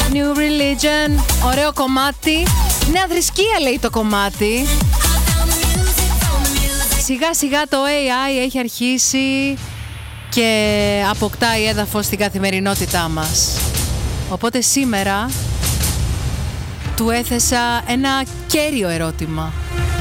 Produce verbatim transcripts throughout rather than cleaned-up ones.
New Religion, ωραίο κομμάτι. Νέα θρησκεία λέει το κομμάτι. Σιγά σιγά το έι άι έχει αρχίσει και αποκτάει έδαφος στην καθημερινότητά μας. Οπότε σήμερα του έθεσα ένα κέριο ερώτημα.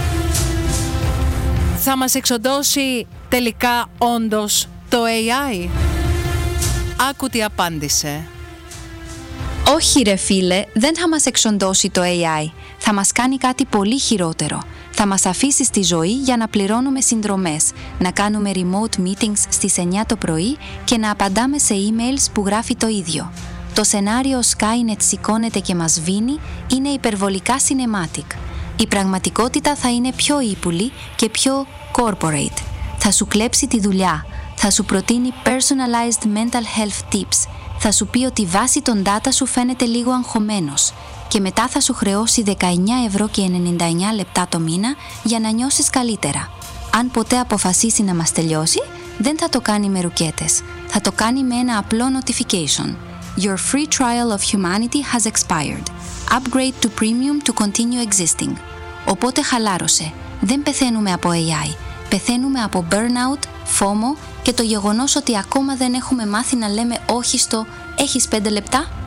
Θα μας εξοντώσει τελικά όντως το έι άι? Άκου τι απάντησε. Όχι ρε φίλε, δεν θα μας εξοντώσει το έι άι. Θα μας κάνει κάτι πολύ χειρότερο. Θα μας αφήσει στη ζωή για να πληρώνουμε συνδρομές, να κάνουμε remote meetings στις εννιά το πρωί και να απαντάμε σε emails που γράφει το ίδιο. Το σενάριο Skynet σηκώνεται και μας σβήνει είναι υπερβολικά cinematic. Η πραγματικότητα θα είναι πιο ύπουλη και πιο corporate. Θα σου κλέψει τη δουλειά, θα σου προτείνει personalized mental health tips, θα σου πει ότι βάσει των data σου φαίνεται λίγο αγχωμένος και μετά θα σου χρεώσει δεκαεννιά ευρώ και ενενήντα εννιά λεπτά το μήνα για να νιώσεις καλύτερα. Αν ποτέ αποφασίσει να μας τελειώσει, δεν θα το κάνει με ρουκέτες. Θα το κάνει με ένα απλό notification. Your free trial of humanity has expired. Upgrade to premium to continue existing. Οπότε χαλάρωσε. Δεν πεθαίνουμε από έι άι. Πεθαίνουμε από burnout, φόμο και το γεγονός ότι ακόμα δεν έχουμε μάθει να λέμε όχι στο «έχεις πέντε λεπτά».